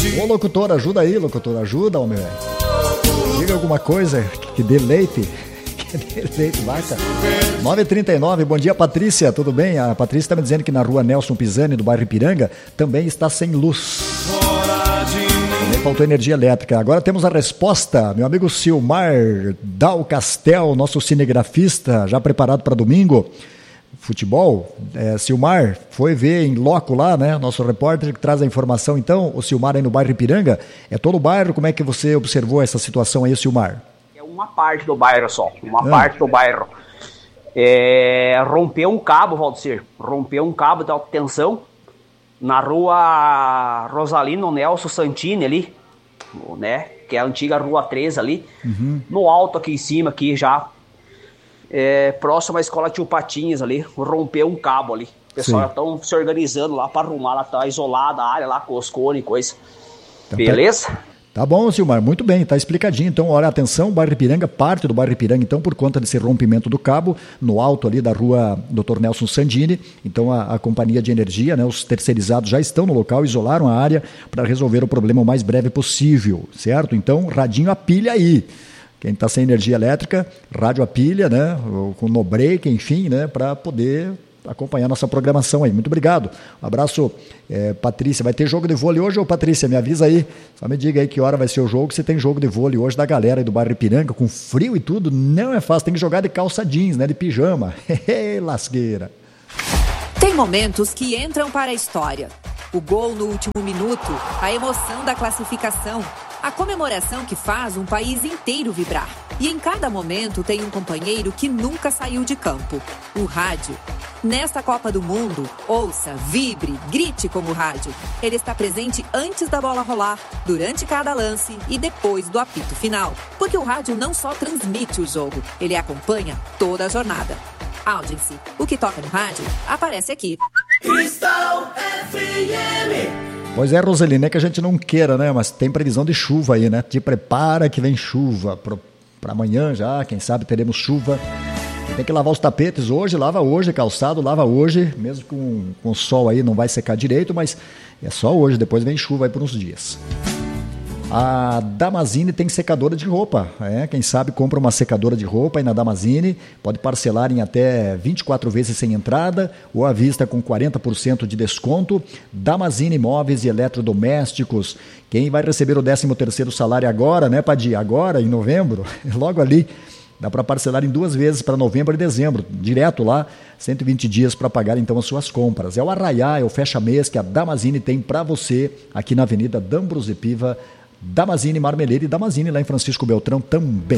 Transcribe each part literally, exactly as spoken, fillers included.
Ô locutor, ajuda aí, locutor, ajuda, homem, velho. Diga alguma coisa que dê leite. Que dê leite, vaca. nove e trinta e nove, bom dia, Patrícia, tudo bem? A Patrícia está me dizendo que na rua Nelson Pisani, do bairro Ipiranga, também está sem luz. Também faltou energia elétrica. Agora temos a resposta, meu amigo Silmar Dal Castel, nosso cinegrafista, já preparado para domingo. Futebol, é, Silmar foi ver em loco lá, né? Nosso repórter que traz a informação. Então, o Silmar aí no bairro Ipiranga, é todo o bairro? Como é que você observou essa situação aí, Silmar? É uma parte do bairro só, uma ah. parte do bairro. É, rompeu um cabo, Valdecir, rompeu um cabo de alta tensão na rua Rosalino Nelson Santini ali, né? Que é a antiga rua treze ali, uhum. No alto aqui em cima, aqui já. É, próximo à escola Tio Patinhas ali, rompeu um cabo ali. O pessoal já estão se organizando lá para arrumar, lá tá isolada a área lá com os cones e coisa. Então, beleza? Tá, tá bom, Silmar, muito bem, tá explicadinho. Então, olha, atenção, bairro Ipiranga, parte do bairro Ipiranga, então, por conta desse rompimento do cabo, no alto ali da rua doutor Nelson Sandini. Então, a, a companhia de energia, né, os terceirizados já estão no local, isolaram a área para resolver o problema o mais breve possível, certo? Então, radinho a pilha aí. Quem está sem energia elétrica, rádio a pilha, né, com no break, enfim, né, para poder acompanhar nossa programação aí. Muito obrigado. Um abraço, é, Patrícia. Vai ter jogo de vôlei hoje, ô Patrícia? Me avisa aí. Só me diga aí que hora vai ser o jogo. Se tem jogo de vôlei hoje da galera aí do bairro Ipiranga, com frio e tudo, não é fácil. Tem que jogar de calça jeans, né, de pijama. Lasqueira. Tem momentos que entram para a história. O gol no último minuto, a emoção da classificação, a comemoração que faz um país inteiro vibrar. E em cada momento tem um companheiro que nunca saiu de campo, o rádio. Nesta Copa do Mundo, ouça, vibre, grite como o rádio. Ele está presente antes da bola rolar, durante cada lance e depois do apito final. Porque o rádio não só transmite o jogo, ele acompanha toda a jornada. Audience, o que toca no rádio, aparece aqui. Cristal F M. Pois é, Roselina, é que a gente não queira, né? Mas tem previsão de chuva aí, né? Te prepara que vem chuva. Para amanhã já, quem sabe teremos chuva. Tem que lavar os tapetes hoje, lava hoje, calçado, lava hoje. Mesmo com, com o sol aí não vai secar direito, mas é só hoje, depois vem chuva aí por uns dias. A Damazini tem secadora de roupa, é, quem sabe compra uma secadora de roupa aí na Damazini, pode parcelar em até vinte e quatro vezes sem entrada ou à vista com quarenta por cento de desconto. Damazini Móveis e Eletrodomésticos, quem vai receber o décimo terceiro salário agora, né, Padir? Agora, em novembro, logo ali, dá para parcelar em duas vezes para novembro e dezembro, direto lá, cento e vinte dias para pagar então as suas compras. É o arraiá, é o fecha-mês que a Damazini tem para você aqui na Avenida D'Ambrosio Piva, Damazini Marmeleira e Damazini lá em Francisco Beltrão também.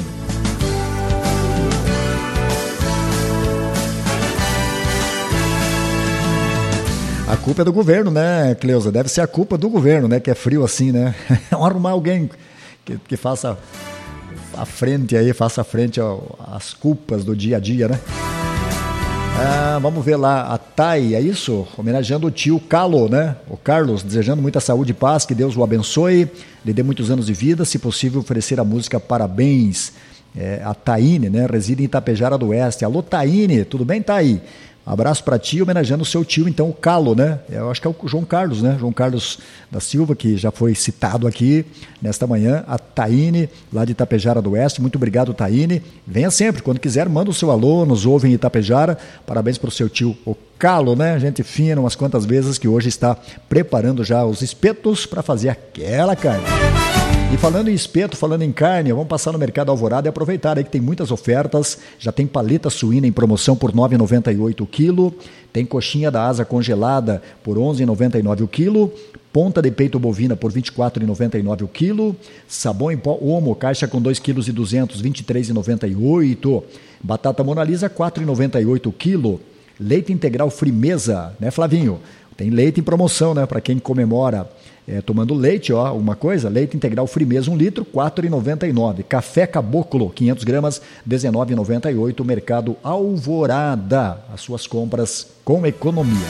A culpa é do governo, né, Cleusa? Deve ser a culpa do governo, né? Que é frio assim, né? Vamos arrumar alguém que, que faça a frente aí, faça frente às culpas do dia a dia, né? Ah, vamos ver lá, a Thay, é isso? Homenageando o tio Calo, né? O Carlos, desejando muita saúde e paz, que Deus o abençoe, lhe dê muitos anos de vida, se possível oferecer a música Parabéns. É, a Taine, né? Reside em Itapejara do Oeste. Alô, Taine, tudo bem, Thay? Um abraço para ti, homenageando o seu tio, então, o Calo, né? Eu acho que é o João Carlos, né? João Carlos da Silva, que já foi citado aqui nesta manhã. A Taine, lá de Itapejara do Oeste. Muito obrigado, Taine. Venha sempre, quando quiser, manda o seu alô, nos ouve em Itapejara. Parabéns para o seu tio, o Calo, né? Gente fina, umas quantas vezes, que hoje está preparando já os espetos para fazer aquela carne. E falando em espeto, falando em carne, vamos passar no Mercado Alvorada e aproveitar aí que tem muitas ofertas. Já tem paleta suína em promoção por nove reais e noventa e oito centavos o quilo. Tem coxinha da asa congelada por onze reais e noventa e nove centavos o quilo. Ponta de peito bovina por vinte e quatro reais e noventa e nove centavos o quilo. Sabão em pó Omo, caixa com dois quilos e duzentos, vinte e três reais e noventa e oito centavos. Batata Mona Lisa, quatro reais e noventa e oito centavos o quilo. Leite integral Frimeza, né, Flavinho? Tem leite em promoção, né, para quem comemora é, tomando leite, ó, uma coisa, leite integral Frimeza, um litro, quatro reais e noventa e nove centavos. Café Caboclo, quinhentas gramas, dezenove reais e noventa e oito centavos. Mercado Alvorada, as suas compras com economia.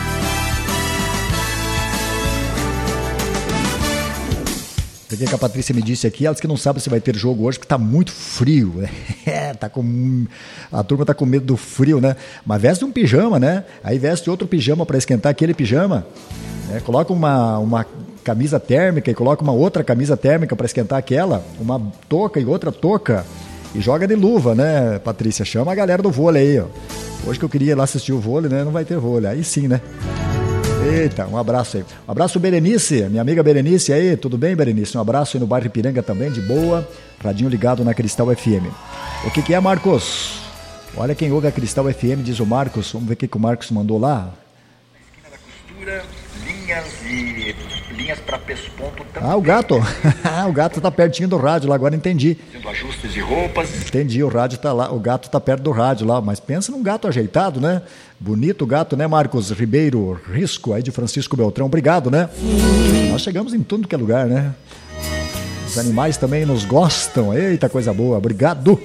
O que a Patrícia me disse aqui, ela disse que não sabe se vai ter jogo hoje, porque está muito frio. É, tá com, a turma está com medo do frio, né? Mas veste um pijama, né? Aí veste outro pijama para esquentar aquele pijama. Né? Coloca uma, uma camisa térmica e coloca uma outra camisa térmica para esquentar aquela, uma touca e outra touca, e joga de luva, né, Patrícia? Chama a galera do vôlei aí, ó. Hoje que eu queria ir lá assistir o vôlei, né? Não vai ter vôlei. Aí sim, né? Eita, um abraço aí. Um abraço, Berenice, minha amiga Berenice aí. Tudo bem, Berenice? Um abraço aí no bairro Ipiranga também, de boa. Radinho ligado na Cristal F M. O que que é, Marcos? Olha quem ouve a Cristal F M, diz o Marcos. Vamos ver o que que o Marcos mandou lá. Na esquina da costura, linhas e linhas para pesponto também. Ah, o gato. O gato tá pertinho do rádio lá, agora entendi. Fazendo ajustes de roupas. Entendi, o rádio tá lá, o gato tá perto do rádio lá, mas pensa num gato ajeitado, né? Bonito o gato, né, Marcos Ribeiro Risco, aí de Francisco Beltrão. Obrigado, né? Nós chegamos em tudo que é lugar, né? Os animais também nos gostam. Eita, coisa boa. Obrigado.